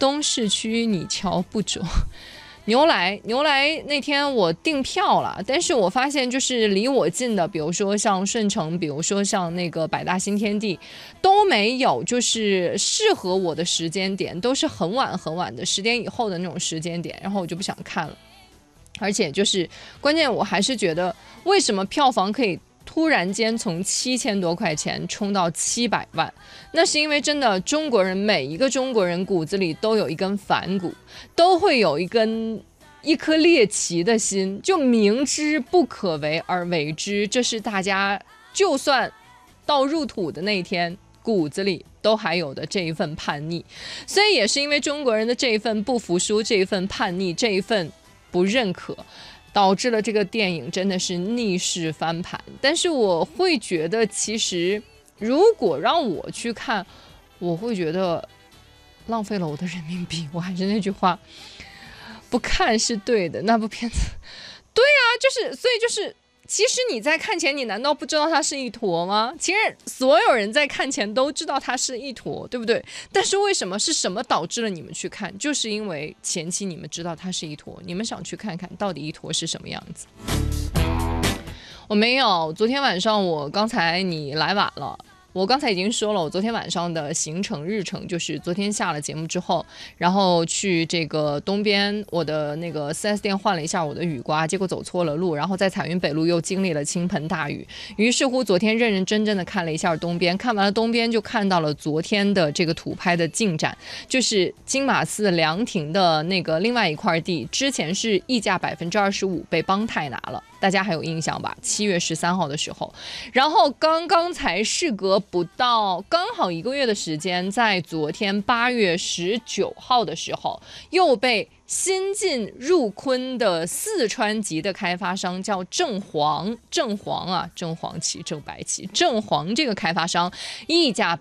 东市区你瞧不着。牛来那天我订票了，但是我发现就是离我近的，比如说像顺城，比如说像那个百大新天地，都没有就是适合我的时间点，都是很晚很晚的10点以后的那种时间点，然后我就不想看了。而且就是关键，我还是觉得为什么票房可以突然间从7000多块钱冲到700万，那是因为真的中国人每一个中国人骨子里都有一根反骨，都会有一颗猎奇的心，就明知不可为而为之，这是大家就算到入土的那一天骨子里都还有的这一份叛逆。所以也是因为中国人的这一份不服输，这一份叛逆，这一份不认可，导致了这个电影真的是逆势翻盘。但是我会觉得，其实如果让我去看，我会觉得浪费了我的人民币。我还是那句话，不看是对的。那部片子，对啊，所以其实你在看前，你难道不知道它是一坨吗？其实所有人在看前都知道它是一坨，对不对？但是为什么是什么导致了你们去看？就是因为前期你们知道它是一坨，你们想去看看到底一坨是什么样子。我没有，昨天晚上刚才你来晚了。我刚才已经说了，我昨天晚上的行程日程就是昨天下了节目之后，然后去这个东边我的那个 4S 店换了一下我的雨刮，结果走错了路，然后在彩云北路又经历了倾盆大雨，于是乎昨天认认真真的看了一下东边，看完了东边就看到了昨天的这个土拍的进展，就是金马寺凉亭的那个另外一块地，之前是溢价25%被邦泰拿了，大家还有印象吧？7月13号的时候，然后刚刚才事隔不到刚好1个月的时间，在昨天8月19号的时候，又被新晋入昆的四川籍的开发商叫正黄啊，正黄旗、正白旗，正黄这个开发商溢价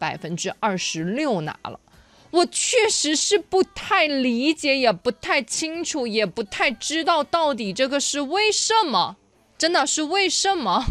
26%拿了。我确实是不太理解，也不太清楚，也不太知道到底这个是为什么，真的是为什么？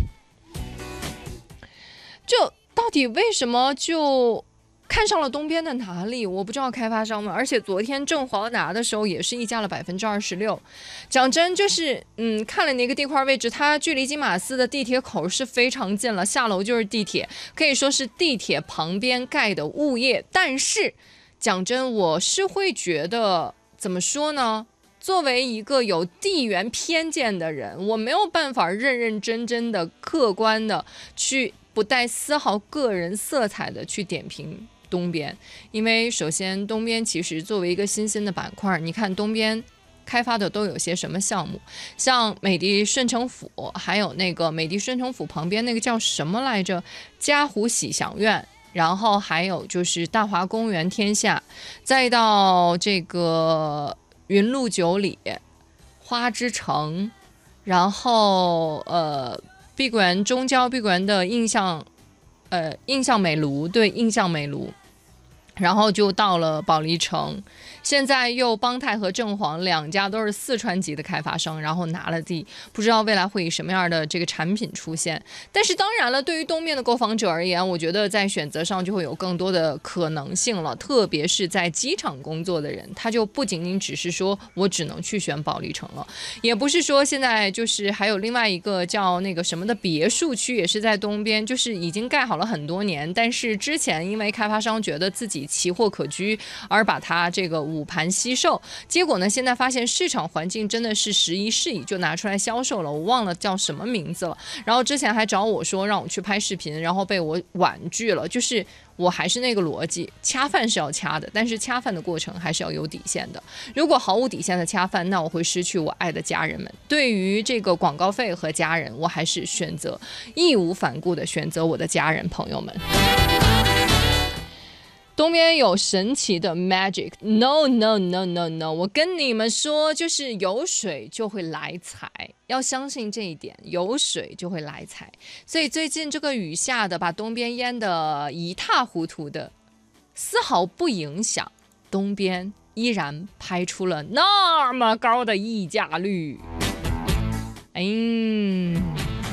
就到底为什么就看上了东边的哪里？我不知道开发商们，而且昨天正黄拿的时候也是溢价了26%。讲真，就是看了那个地块位置，它距离金马寺的地铁口是非常近了，下楼就是地铁，可以说是地铁旁边盖的物业。但是讲真，我是会觉得怎么说呢？作为一个有地缘偏见的人，我没有办法认认真真的、客观的去不带丝毫个人色彩的去点评东边，因为首先东边其实作为一个新兴的板块，你看东边开发的都有些什么项目，像美的顺城府，还有那个美的顺城府旁边那个叫什么来着，嘉湖喜祥苑，然后还有就是大华公园天下，再到这个云路九里、花之城，然后碧桂园中郊碧桂园的印象美庐，对，印象美庐，然后就到了保利城，现在又邦泰和正黄两家都是四川籍的开发商，然后拿了地，不知道未来会以什么样的这个产品出现。但是当然了，对于东面的购房者而言，我觉得在选择上就会有更多的可能性了，特别是在机场工作的人，他就不仅仅只是说我只能去选保利城了，也不是说现在就是还有另外一个叫那个什么的别墅区，也是在东边，就是已经盖好了很多年，但是之前因为开发商觉得自己奇货可居而把它这个捂盘惜售，结果呢，现在发现市场环境真的是时移世易，就拿出来销售了。我忘了叫什么名字了。然后之前还找我说让我去拍视频，然后被我婉拒了。就是我还是那个逻辑，恰饭是要恰的，但是恰饭的过程还是要有底线的。如果毫无底线的恰饭，那我会失去我爱的家人们。对于这个广告费和家人，我还是选择义无反顾的选择我的家人朋友们。东边有神奇的 magic， no no no no no， 我跟你们说，就是有水就会来财，要相信这一点，有水就会来财。所以最近这个雨下的把东边淹得一塌糊涂的，丝毫不影响东边依然拍出了那么高的溢价率。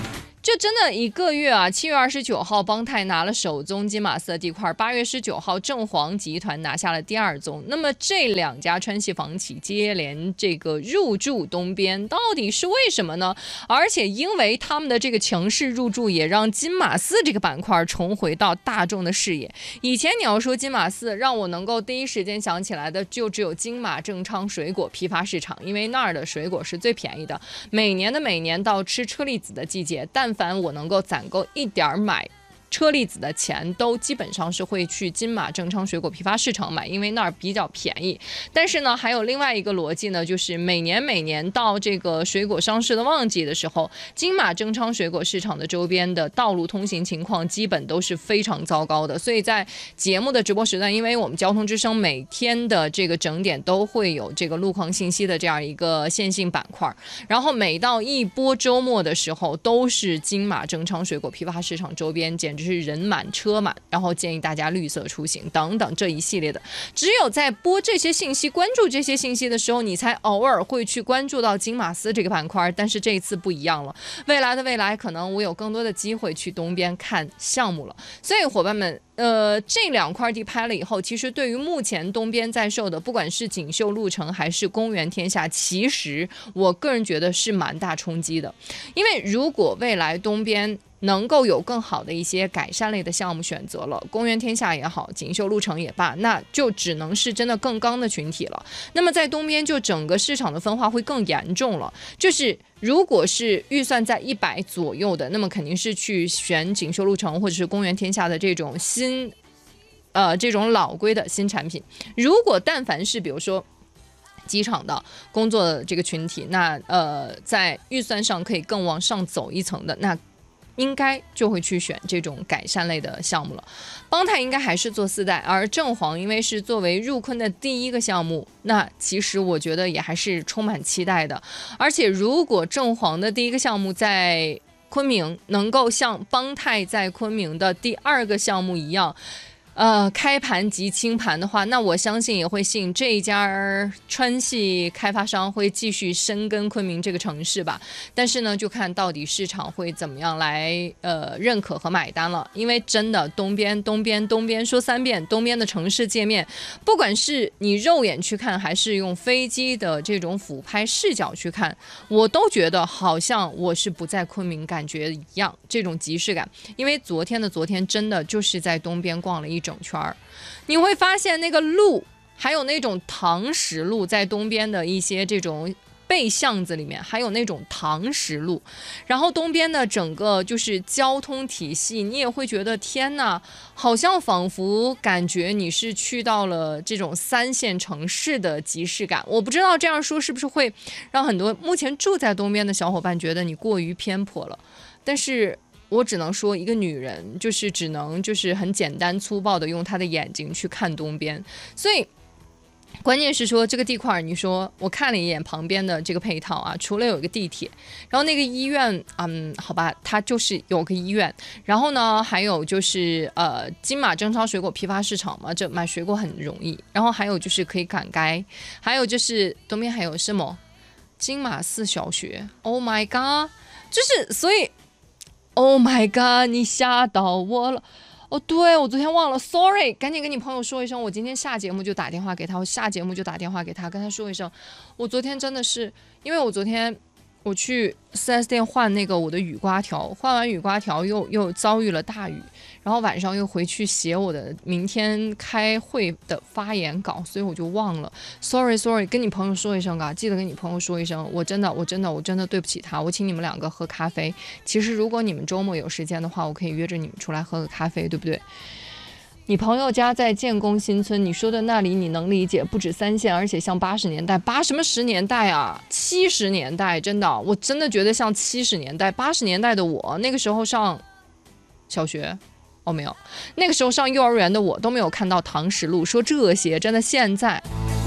就真的一个月啊，7月29号邦泰拿了首宗金马斯的地块，8月19号正黄集团拿下了第2宗。那么这2家川系房企接连这个入驻东边，到底是为什么呢？而且因为他们的这个强势入驻，也让金马斯这个板块重回到大众的视野。以前你要说金马斯，让我能够第一时间想起来的就只有金马正昌水果批发市场，因为那儿的水果是最便宜的。每年到吃车厘子的季节，但凡我能够攒够一点买车厘子的钱，都基本上是会去金马正昌水果批发市场买，因为那儿比较便宜。但是呢，还有另外一个逻辑呢，就是每年到这个水果上市的旺季的时候，金马正昌水果市场的周边的道路通行情况基本都是非常糟糕的。所以在节目的直播时段，因为我们交通之声每天的这个整点都会有这个路况信息的这样一个线性板块，然后每到一波周末的时候，都是金马正昌水果批发市场周边简直是人满车满，然后建议大家绿色出行等等这一系列的。只有在播这些信息、关注这些信息的时候，你才偶尔会去关注到金马斯这个板块。但是这一次不一样了，未来的未来，可能我有更多的机会去东边看项目了。所以伙伴们，这2块地拍了以后，其实对于目前东边在售的，不管是锦绣路城还是公园天下，其实我个人觉得是蛮大冲击的。因为如果未来东边能够有更好的一些改善类的项目选择了，公园天下也好，锦绣路城也罢，那就只能是真的更刚的群体了。那么在东边就整个市场的分化会更严重了，就是如果是预算在100左右的，那么肯定是去选锦绣路城或者是公园天下的这种这种老规的新产品。如果但凡是比如说机场的工作的这个群体，那在预算上可以更往上走一层的，那应该就会去选这种改善类的项目了。邦泰应该还是做4代，而正黄因为是作为入坤的第一个项目，那其实我觉得也还是充满期待的。而且如果正黄的第一个项目在昆明能够像邦泰在昆明的第2个项目一样，开盘即清盘的话，那我相信也会吸引这一家川系开发商会继续深耕昆明这个城市吧。但是呢，就看到底市场会怎么样来认可和买单了。因为真的东边说3遍，东边的城市界面，不管是你肉眼去看，还是用飞机的这种俯拍视角去看，我都觉得好像我是不在昆明感觉一样，这种即视感。因为昨天真的就是在东边逛了一整圈儿，你会发现那个路还有那种堂石路，在东边的一些这种背巷子里面还有那种堂石路，然后东边的整个就是交通体系，你也会觉得天哪，好像仿佛感觉你是去到了这种3线城市的即视感。我不知道这样说是不是会让很多目前住在东边的小伙伴觉得你过于偏颇了，但是我只能说，一个女人就是只能就是很简单粗暴的用她的眼睛去看东边。所以关键是说这个地块，你说我看了一眼旁边的这个配套啊，除了有一个地铁，然后那个医院，好吧，它就是有个医院，然后呢还有就是金马正昌水果批发市场嘛，这买水果很容易，然后还有就是可以赶街，还有就是东边还有什么金马4小学 ，Oh my god， 就是所以。Oh my god！ 你吓到我了。哦，对，我昨天忘了 ，sorry， 赶紧跟你朋友说一声，我今天下节目就打电话给他，跟他说一声，我昨天真的是，因为我昨天我去 4S 店换那个我的雨刮条，换完雨刮条又遭遇了大雨，然后晚上又回去写我的明天开会的发言稿，所以我就忘了 ，sorry， 跟你朋友说一声啊，记得跟你朋友说一声，我真的对不起他，我请你们2个喝咖啡。其实如果你们周末有时间的话，我可以约着你们出来喝个咖啡，对不对？你朋友家在建工新村，你说的那里你能理解，不止3线，而且像80年代，80什么10年代啊，70年代，真的，我真的觉得像70年代、80年代的我，那个时候上小学，哦没有，那个时候上幼儿园的我都没有看到堂石路，说这些，真的现在，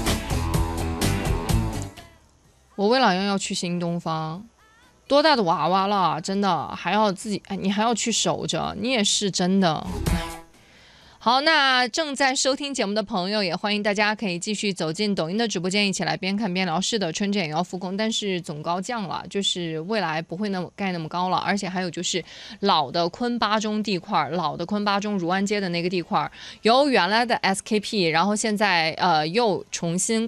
我为了要去新东方。多大的娃娃了，真的还要自己，你还要去守着，你也是真的。 好，那正在收听节目的朋友，也欢迎大家可以继续走进抖音的直播间，一起来边看边聊。是的，春节也要复工，但是总高降了，就是未来不会盖那么高了，而且还有就是老的昆巴中地块，老的昆巴中如安街的那个地块，由原来的 SKP，然后现在又重新